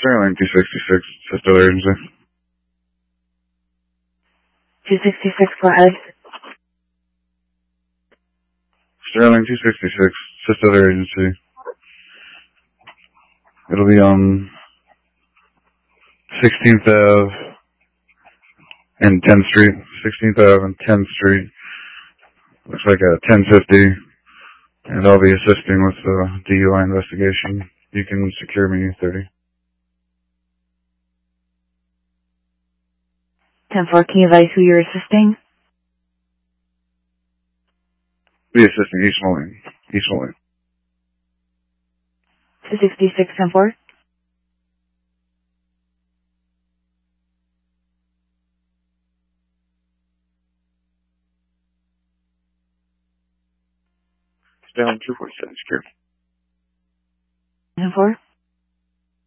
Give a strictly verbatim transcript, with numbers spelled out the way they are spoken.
Sterling two sixty-six, Sister Agency. two sixty-six, go ahead. Sterling two sixty-six, Sister Agency. It'll be on sixteenth Avenue and tenth Street. sixteenth Avenue and tenth Street. Looks like a ten fifty. And I'll be assisting with the D U I investigation. You can secure me thirty. ten four, can you advise who you're assisting? Be assisting East Moline. East Moline. two sixty-six, ten four. Sterling two forty-seven, secure. ten four.